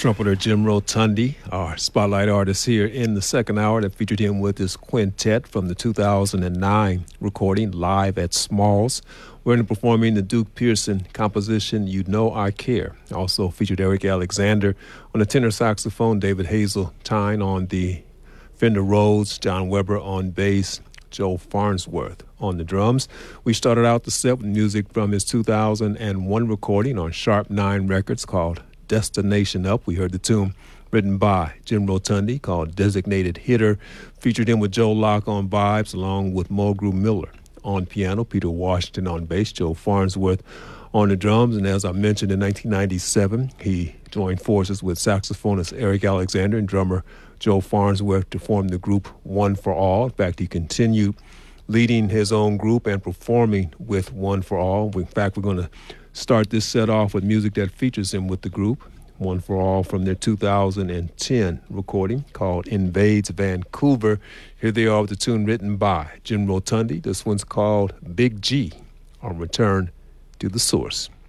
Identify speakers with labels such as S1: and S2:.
S1: Trumpeter Jim Rotundi, our spotlight artist here in the second hour, that featured him with his quintet from the 2009 recording live at Smalls. We're performing the Duke Pearson composition, You Know I Care. Also featured Eric Alexander on the tenor saxophone, David Hazeltine on the Fender Rhodes, John Weber on bass, Joe Farnsworth on the drums. We started out the set with music from his 2001 recording on Sharp 9 Records called Destination Up. We heard the tune written by Jim Rotundi called Designated Hitter. Featured him with Joe Locke on vibes along with Mulgrew Miller on piano, Peter Washington on bass, Joe Farnsworth on the drums. And as I mentioned, in 1997, he joined forces with saxophonist Eric Alexander and drummer Joe Farnsworth to form the group One for All. In fact, he continued leading his own group and performing with One for All. In fact, we're going to start this set off with music that features him with the group, One for All, from their 2010 recording called Invades Vancouver. Here they are with the tune written by Jim Rotundi. This one's called Big G, on Return to the Source.